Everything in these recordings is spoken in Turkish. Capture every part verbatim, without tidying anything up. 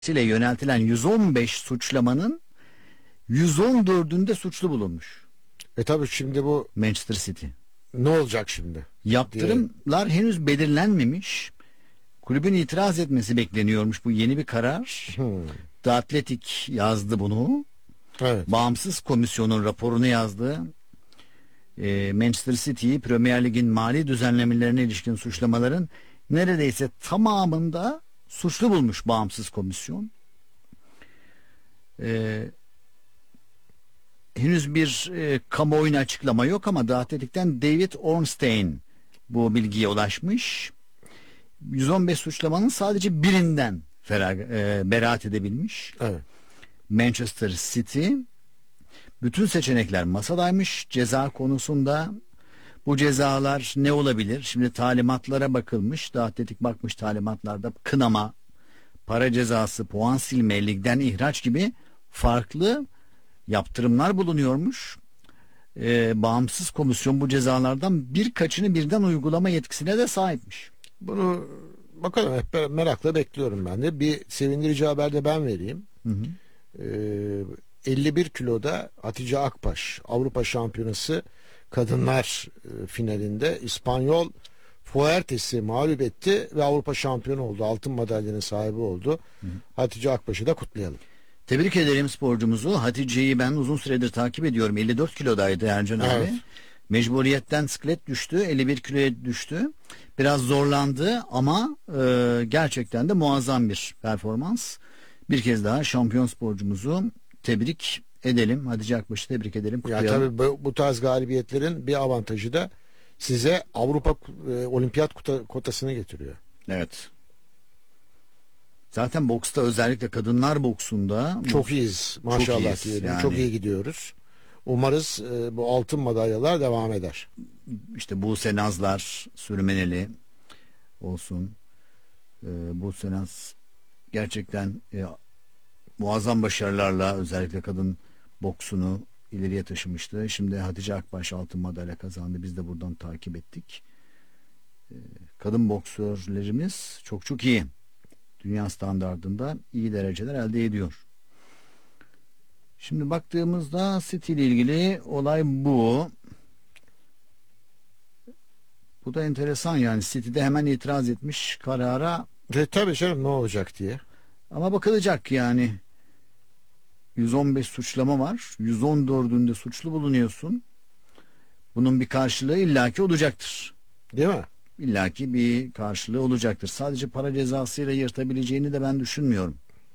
ile yöneltilen yüz on beş suçlamanın yüz on dördünde suçlu bulunmuş. E tabii şimdi bu Manchester City. ne olacak şimdi? Yaptırımlar diye. henüz belirlenmemiş. Kulübün itiraz etmesi bekleniyormuş. Bu yeni bir karar. Hmm. The Athletic yazdı bunu. Evet. Bağımsız komisyonun raporunu yazdı. Ee, Manchester City'yi Premier Lig'in mali düzenlemelerine ilişkin suçlamaların neredeyse tamamında suçlu bulmuş bağımsız komisyon. Ee, henüz bir e, kamuoyuna açıklama yok ama The Athletic'ten David Ornstein bu bilgiye ulaşmış. yüz on beş suçlamanın sadece birinden ferag, e, beraat edebilmiş. Evet. Manchester City. Bütün seçenekler masadaymış ceza konusunda. Bu cezalar ne olabilir? Şimdi talimatlara bakılmış. The Athletic bakmış talimatlarda kınama, para cezası, puan silme, ligden ihraç gibi farklı yaptırımlar bulunuyormuş. Ee, bağımsız komisyon bu cezalardan birkaçını birden uygulama yetkisine de sahipmiş. Bunu bakalım, hep merakla bekliyorum ben de. Bir sevindirici haber de ben vereyim. Hı hı. Ee, elli bir kiloda Hatice Akbaş Avrupa Şampiyonası kadınlar e, finalinde İspanyol Fuertes'i mağlup etti ve Avrupa şampiyonu oldu. Altın madalyanın sahibi oldu. Hı hı. Hatice Akbaş'ı da kutlayalım. Tebrik ederim sporcumuzu. Hatice'yi ben uzun süredir takip ediyorum. elli dört kilodaydı Ercan evet. abi. Mecburiyetten siklet düştü. elli bir kiloya düştü. Biraz zorlandı ama e, gerçekten de muazzam bir performans. Bir kez daha şampiyon sporcumuzu tebrik edelim. Hatice Akbaş'ı tebrik edelim. Ya tabii bu, bu tarz galibiyetlerin bir avantajı da size Avrupa e, Olimpiyat kota, kotasını getiriyor. Evet. Zaten boksta, özellikle kadınlar boksunda çok iyiyiz maşallah, çok iyiyiz, diyelim. Yani. Çok iyi gidiyoruz. Umarız e, bu altın madalyalar devam eder. İşte Buse Nazlar, Sürmeneli olsun. E, Buse Naz gerçekten e, muazzam başarılarla özellikle kadın boksunu ileriye taşımıştı. Şimdi Hatice Akbaş altın madalya kazandı. Biz de buradan takip ettik. E, kadın boksörlerimiz çok çok iyi. Dünya standardında iyi dereceler elde ediyor. Şimdi baktığımızda City ile ilgili olay bu. Bu da enteresan, yani City'de hemen itiraz etmiş karara. E, tabii canım, ne olacak diye. Ama bakılacak yani. yüz on beş suçlama var. yüz on dördünde suçlu bulunuyorsun. Bunun bir karşılığı illaki olacaktır. Değil mi? İllaki bir karşılığı olacaktır. Sadece para cezasıyla yırtabileceğini de ben düşünmüyorum.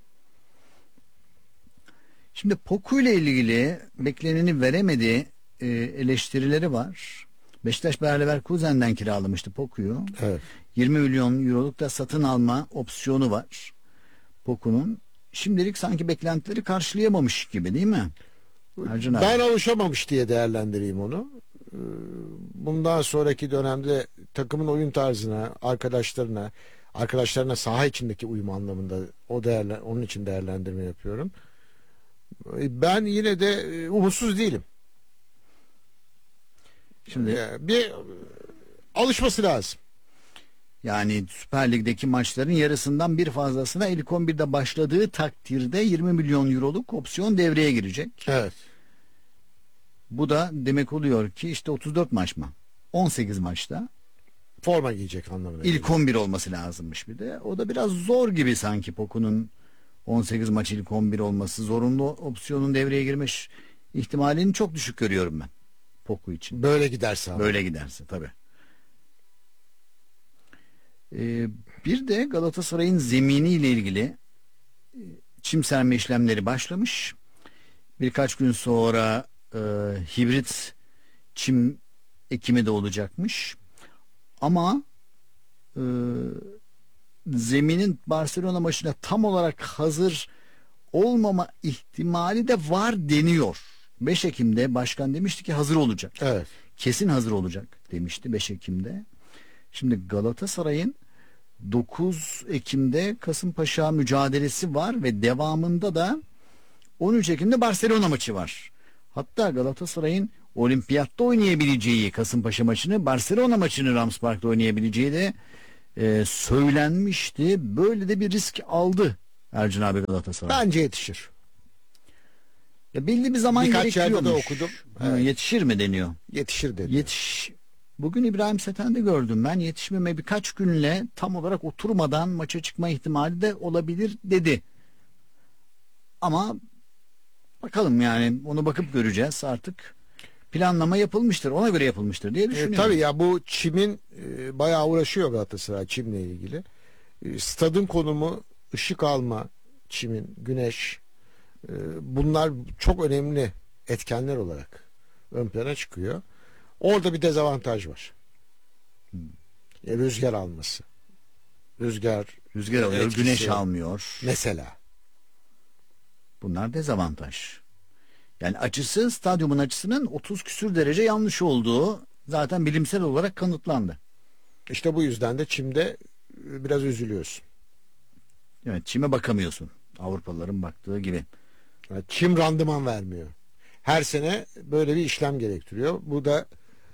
Şimdi Poku ile ilgili bekleneni veremedi e, eleştirileri var. Beşiktaş Bayer Leverkusen'den kiralamıştı Poku'yu. Evet. yirmi milyon euroluk da satın alma opsiyonu var Poku'nun. Şimdilik sanki beklentileri karşılayamamış gibi, değil mi? Ercan abi. Ben alışamamış diye değerlendireyim onu. Bundan sonraki dönemde takımın oyun tarzına, arkadaşlarına, arkadaşlarına saha içindeki uyum anlamında o değerler, onun için değerlendirme yapıyorum. Ben yine de umutsuz değilim. Şimdi bir alışması lazım. Yani Süper Lig'deki maçların yarısından bir fazlasına ilk on birde başladığı takdirde yirmi milyon euroluk opsiyon devreye girecek. Evet. Bu da demek oluyor ki işte otuz dört maç mı? on sekiz maçta forma giyecek anlamına İlk geliyor. on bir olması lazımmış bir de. O da biraz zor gibi sanki Poku'nun on sekiz maç ilk on bir olması. Zorunlu opsiyonun devreye girmiş ihtimalini çok düşük görüyorum ben Poku için. Böyle giderse ama. Böyle giderse tabii. Ee, bir de Galatasaray'ın zeminiyle ilgili e, çim serme işlemleri başlamış. Birkaç gün sonra e, hibrit çim ekimi de olacakmış. Ama e, zeminin Barcelona maçına tam olarak hazır olmama ihtimali de var deniyor. beş Ekim'de başkan demişti ki hazır olacak. Evet. Kesin hazır olacak demişti beş Ekim'de. Şimdi Galatasaray'ın dokuz Ekim'de Kasımpaşa mücadelesi var ve devamında da on üç Ekim'de Barcelona maçı var. Hatta Galatasaray'ın Olimpiyatta oynayabileceği Kasımpaşa maçını, Barcelona maçını Rams Park'ta oynayabileceği de e, söylenmişti. Böyle de bir risk aldı Ercan abi Galatasaray. Bence yetişir. Ya belli bir zaman Birkaç yerde de gerekiyormuş. okudum. Ha, Evet. Yetişir mi deniyor? Yetişir dedi. Yetiş. Bugün İbrahim Seten'de gördüm ben. Yetişmeme birkaç günle tam olarak oturmadan maça çıkma ihtimali de olabilir dedi. Ama bakalım, yani onu bakıp göreceğiz artık. Planlama yapılmıştır. Ona göre yapılmıştır diye E, düşünüyorum. tabii ya, bu çimin e, bayağı uğraşıyor Galatasaray çimle ilgili. E, stadın konumu, ışık alma, çimin, güneş, e, bunlar çok önemli etkenler olarak ön plana çıkıyor. Orada bir dezavantaj var. E, rüzgar alması. Rüzgar Rüzgar alıyor, etkisi güneş almıyor. mesela. Bunlar dezavantaj. Yani açısı, stadyumun açısının otuz küsür derece yanlış olduğu zaten bilimsel olarak kanıtlandı. İşte bu yüzden de çimde e, biraz üzülüyorsun. Evet, çime bakamıyorsun. Avrupalıların baktığı gibi. Yani çim randıman vermiyor. Her sene böyle bir işlem gerektiriyor. Bu da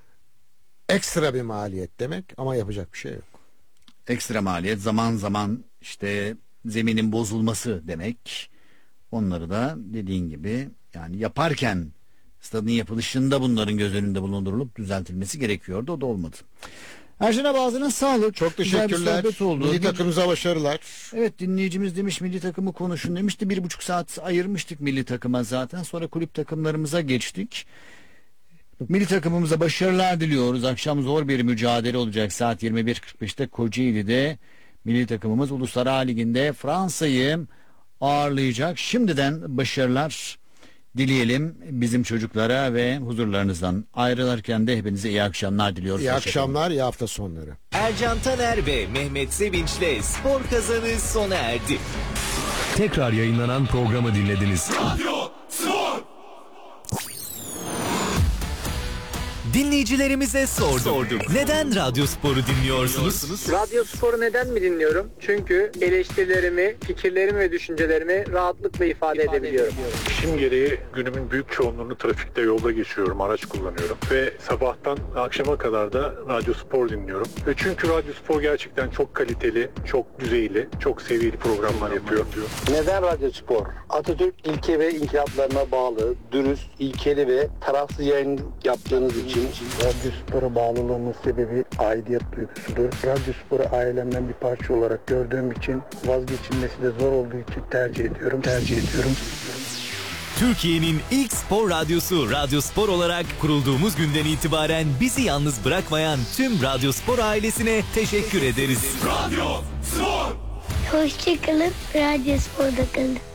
ekstra bir maliyet demek, ama yapacak bir şey yok. Ekstra maliyet, zaman zaman işte zeminin bozulması demek. Onları da dediğin gibi yani yaparken stadın yapılışında bunların göz önünde bulundurulup düzeltilmesi gerekiyordu. O da olmadı. Ercan abi, ağzına sağlık. Çok Güzel bir teşekkürler. sohbet oldu. Milli takımımıza başarılar. Evet, dinleyicimiz demiş milli takımı konuşun demişti. Bir buçuk saat ayırmıştık milli takıma zaten. Sonra kulüp takımlarımıza geçtik. Milli takımımıza başarılar diliyoruz. Akşam zor bir mücadele olacak. Saat yirmi bir kırk beşte Kocaeli'de milli takımımız Uluslar A Ligi'nde Fransa'yı ağırlayacak. Şimdiden başarılar dileyelim bizim çocuklara ve huzurlarınızdan ayrılırken de hepinize iyi akşamlar diliyoruz. İyi Hoşça kalın. akşamlar, iyi hafta sonları. Ercan Taner ve Mehmet Sevinç'le Spor Kazanı sona erdi. Tekrar yayınlanan programı dinlediniz. Dinleyicilerimize sorduk. sorduk. Neden Radyo Spor'u dinliyorsunuz? Radyo Spor'u neden mi dinliyorum? Çünkü eleştirilerimi, fikirlerimi ve düşüncelerimi rahatlıkla ifade edebiliyorum. İşim gereği günümün büyük çoğunluğunu trafikte, yolda geçiriyorum, araç kullanıyorum. Ve sabahtan akşama kadar da Radyo Spor dinliyorum. Ve çünkü Radyo Spor gerçekten çok kaliteli, çok düzeyli, çok seviyeli programlar yapıyor. Neden Radyo Spor? Atatürk ilke ve inkılaplarına bağlı, dürüst, ilkeli ve tarafsız yayın yaptığınız için Radyo Spor'a bağlılığımın sebebi aidiyet duygusudur. Radyo Spor'u ailemden bir parça olarak gördüğüm için, vazgeçilmesi de zor olduğu için tercih ediyorum. Tercih ediyorum. Türkiye'nin ilk spor radyosu Radyo Spor olarak kurulduğumuz günden itibaren bizi yalnız bırakmayan tüm Radyo Spor ailesine teşekkür ederiz. Hoşçakalın, Radyo Spor'da kalın.